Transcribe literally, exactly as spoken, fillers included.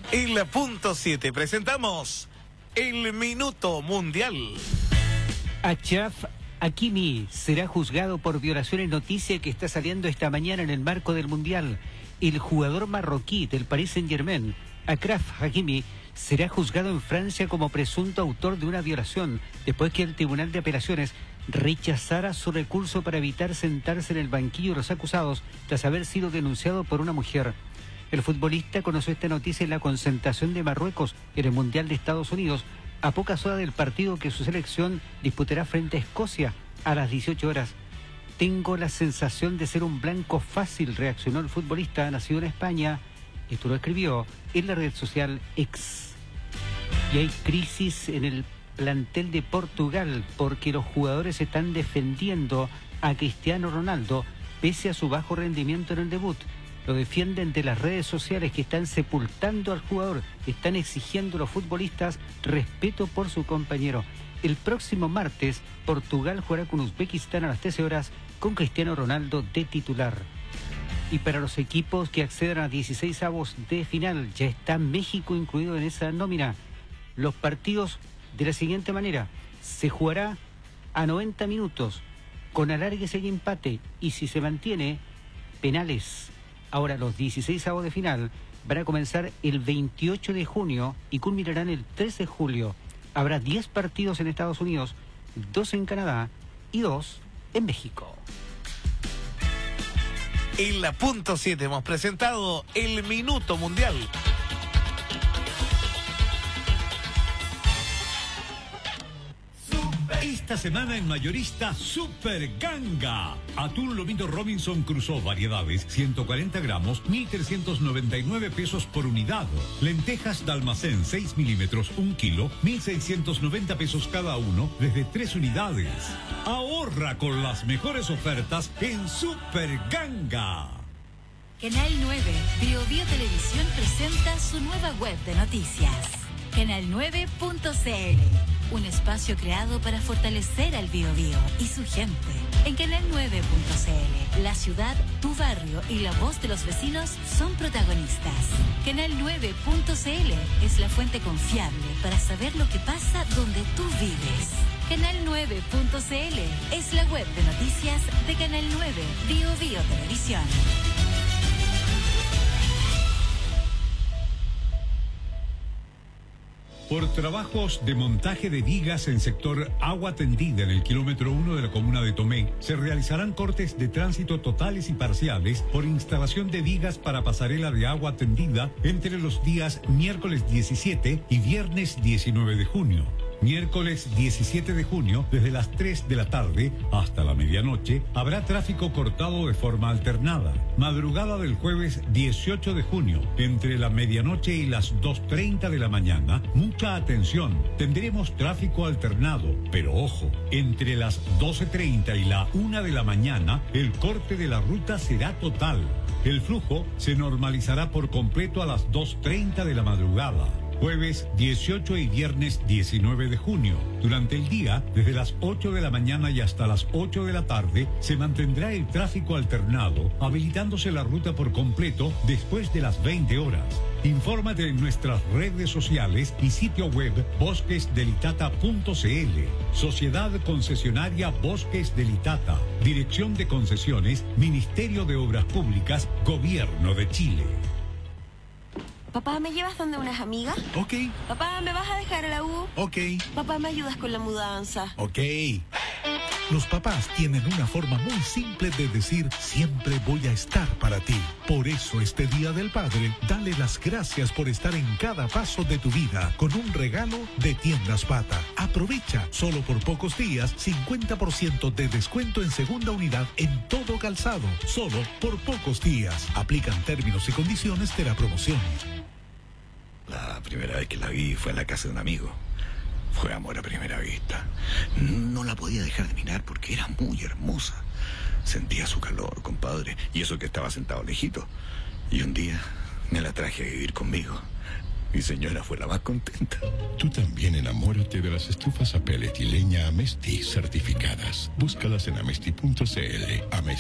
En la punto siete presentamos el Minuto Mundial. Achraf Hakimi será juzgado por violaciones, noticia que está saliendo esta mañana en el marco del Mundial. El jugador marroquí del Paris Saint-Germain, Achraf Hakimi, será juzgado en Francia como presunto autor de una violación, después que el Tribunal de Apelaciones rechazara su recurso para evitar sentarse en el banquillo de los acusados tras haber sido denunciado por una mujer. El futbolista conoció esta noticia en la concentración de Marruecos en el Mundial de Estados Unidos, a pocas horas del partido que su selección disputará frente a Escocia a las dieciocho horas. Tengo la sensación de ser un blanco fácil, reaccionó el futbolista nacido en España. Esto lo escribió en la red social X. Y hay crisis en el plantel de Portugal porque los jugadores están defendiendo a Cristiano Ronaldo pese a su bajo rendimiento en el debut. Lo defienden de las redes sociales que están sepultando al jugador, están exigiendo a los futbolistas respeto por su compañero. El próximo martes, Portugal jugará con Uzbekistán a las trece horas con Cristiano Ronaldo de titular. Y para los equipos que accedan a dieciséis avos de final, ya está México incluido en esa nómina. Los partidos de la siguiente manera: se jugará a noventa minutos, con alargues y empate, y si se mantiene, penales. Ahora, los dieciséis avos de final van a comenzar el veintiocho de junio y culminarán el trece de julio. Habrá diez partidos en Estados Unidos, dos en Canadá y dos en México. En la punto siete hemos presentado el Minuto Mundial. Esta semana en Mayorista Super Ganga. Atún lomito Robinson Crusoe variedades, ciento cuarenta gramos, mil trescientos noventa y nueve pesos por unidad. Lentejas de almacén seis milímetros, un kilo, mil seiscientos noventa pesos cada uno, desde tres unidades. Ahorra con las mejores ofertas en Super Ganga. Canal nueve, Bio Bio Televisión presenta su nueva web de noticias. canal nueve punto c l, un espacio creado para fortalecer al Biobío y su gente. En canal nueve punto c l, la ciudad, tu barrio y la voz de los vecinos son protagonistas. canal nueve punto c l es la fuente confiable para saber lo que pasa donde tú vives. canal nueve punto c l es la web de noticias de Canal nueve, Bio Bio Televisión. Por trabajos de montaje de vigas en sector Agua Tendida en el kilómetro uno de la comuna de Tomé, se realizarán cortes de tránsito totales y parciales por instalación de vigas para pasarela de agua tendida entre los días miércoles diecisiete y viernes diecinueve de junio. Miércoles diecisiete de junio, desde las tres de la tarde hasta la medianoche, habrá tráfico cortado de forma alternada. Madrugada del jueves dieciocho de junio, entre la medianoche y las dos treinta de la mañana, mucha atención, tendremos tráfico alternado, pero ojo, entre las doce treinta y la una de la mañana, el corte de la ruta será total. El flujo se normalizará por completo a las dos treinta de la madrugada. Jueves dieciocho y viernes diecinueve de junio. Durante el día, desde las ocho de la mañana y hasta las ocho de la tarde, se mantendrá el tráfico alternado, habilitándose la ruta por completo después de las veinte horas. Infórmate en nuestras redes sociales y sitio web bosques del itata punto c l. Sociedad Concesionaria Bosques del Itata. Dirección de Concesiones, Ministerio de Obras Públicas, Gobierno de Chile. Papá, ¿me llevas donde unas amigas? Ok. Papá, ¿me vas a dejar a la U? Ok. Papá, ¿me ayudas con la mudanza? Ok. Los papás tienen una forma muy simple de decir siempre voy a estar para ti. Por eso este Día del Padre, dale las gracias por estar en cada paso de tu vida con un regalo de Tiendas Pata. Aprovecha, solo por pocos días, cincuenta por ciento de descuento en segunda unidad en todo calzado. Solo por pocos días. Aplican términos y condiciones de la promoción. La primera vez que la vi fue en la casa de un amigo. Fue amor a primera vista. No la podía dejar de mirar porque era muy hermosa. Sentía su calor, compadre, y eso que estaba sentado lejito. Y un día me la traje a vivir conmigo. Mi señora fue la más contenta. Tú también enamórate de las estufas a pellet y leña Amesti certificadas. Búscalas en amesti punto c l. Amesti.